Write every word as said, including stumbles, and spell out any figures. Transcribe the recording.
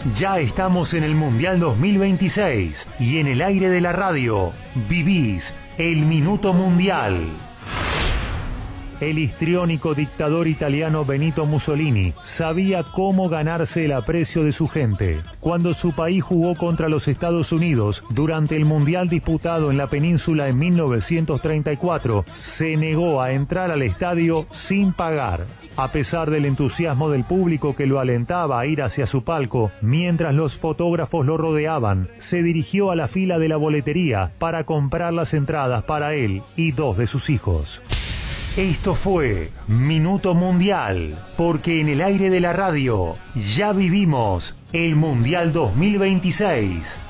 Ya estamos en el Mundial dos mil veintiséis y en el aire de la radio vivís el Minuto Mundial. El histriónico dictador italiano Benito Mussolini sabía cómo ganarse el aprecio de su gente. Cuando su país jugó contra los Estados Unidos durante el Mundial disputado en la península en mil novecientos treinta y cuatro, se negó a entrar al estadio sin pagar. A pesar del entusiasmo del público que lo alentaba a ir hacia su palco, mientras los fotógrafos lo rodeaban, se dirigió a la fila de la boletería para comprar las entradas para él y dos de sus hijos. Esto fue Minuto Mundial, porque en el aire de la radio ya vivimos el Mundial dos mil veintiséis.